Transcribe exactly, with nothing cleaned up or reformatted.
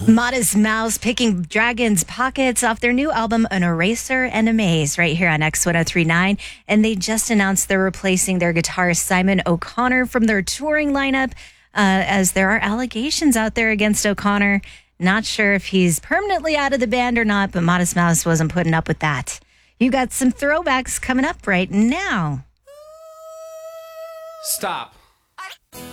Modest Mouse picking Dragon's Pockets off their new album, An Eraser and a Maze, right here on X ten thirty-nine. And they just announced they're replacing their guitarist Simon O'Connor from their touring lineup, uh, as there are allegations out there against O'Connor. Not sure if he's permanently out of the band or not, but Modest Mouse wasn't putting up with that. You got some throwbacks coming up right now. Stop.